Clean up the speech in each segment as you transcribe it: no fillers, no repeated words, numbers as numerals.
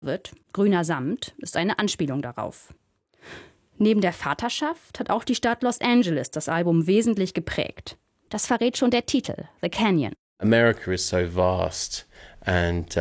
wird, grüner Samt, ist eine Anspielung darauf. Neben der Vaterschaft hat auch die Stadt Los Angeles das Album wesentlich geprägt. Das verrät schon der Titel, The Canyon. America is so vast and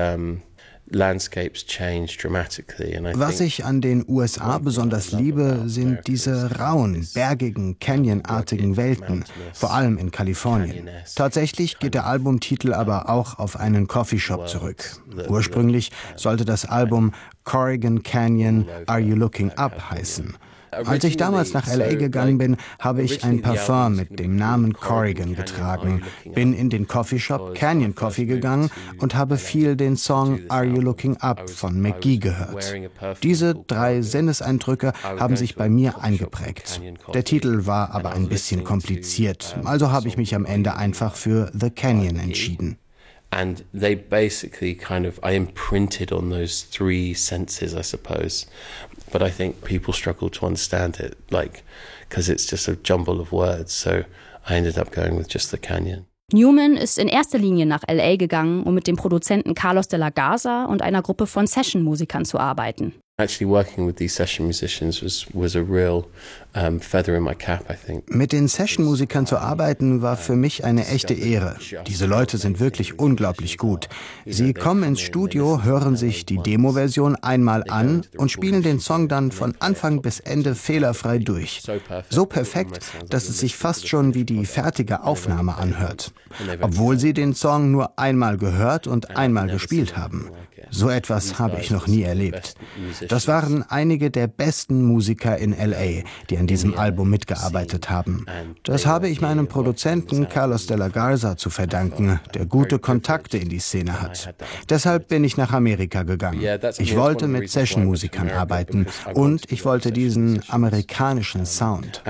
landscapes change dramatically. Was ich an den USA besonders liebe, sind diese rauen, bergigen, canyonartigen Welten, vor allem in Kalifornien. Tatsächlich geht der Albumtitel aber auch auf einen Coffeeshop zurück. Ursprünglich sollte das Album Corrigan Canyon, Are You Looking Up heißen. Als ich damals nach L.A. gegangen bin, habe ich ein Parfum mit dem Namen Corrigan getragen, bin in den Coffeeshop Canyon Coffee gegangen und habe viel den Song Are You Looking Up von McGee gehört. Diese 3 Sinneseindrücke haben sich bei mir eingeprägt. Der Titel war aber ein bisschen kompliziert, also habe ich mich am Ende einfach für The Canyon entschieden. And they basically I imprinted on those 3 senses, I suppose. But I think people struggle to understand it, because it's just a jumble of words. So I ended up going with just The Canyon. Newman ist in erster Linie nach L.A. gegangen, um mit dem Produzenten Carlos de la Garza und einer Gruppe von Session-Musikern zu arbeiten. Actually working with these session musicians was a real feather in my cap, I think. Mit den Session-Musikern zu arbeiten war für mich eine echte Ehre. Diese Leute sind wirklich unglaublich gut. Sie kommen ins Studio, hören sich die Demo-Version einmal an und spielen den Song dann von Anfang bis Ende fehlerfrei durch. So perfekt, dass es sich fast schon wie die fertige Aufnahme anhört. Obwohl sie den Song nur einmal gehört und einmal gespielt haben. So etwas habe ich noch nie erlebt. Das waren einige der besten Musiker in L.A., die an diesem Album mitgearbeitet haben. Das habe ich meinem Produzenten Carlos de la Garza zu verdanken, der gute Kontakte in die Szene hat. Deshalb bin ich nach Amerika gegangen. Ich wollte mit Session-Musikern arbeiten und ich wollte diesen amerikanischen Sound.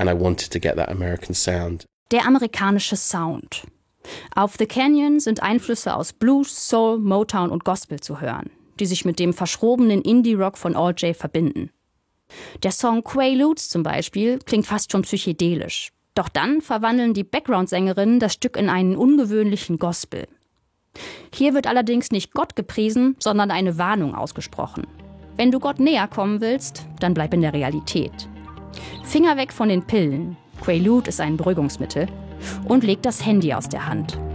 Der amerikanische Sound. Auf The Canyon sind Einflüsse aus Blues, Soul, Motown und Gospel zu hören, die sich mit dem verschrobenen Indie-Rock von Al Jay verbinden. Der Song Quaaludes zum Beispiel klingt fast schon psychedelisch. Doch dann verwandeln die Background-Sängerinnen das Stück in einen ungewöhnlichen Gospel. Hier wird allerdings nicht Gott gepriesen, sondern eine Warnung ausgesprochen. Wenn du Gott näher kommen willst, dann bleib in der Realität. Finger weg von den Pillen. Quaalude ist ein Beruhigungsmittel. Und legt das Handy aus der Hand.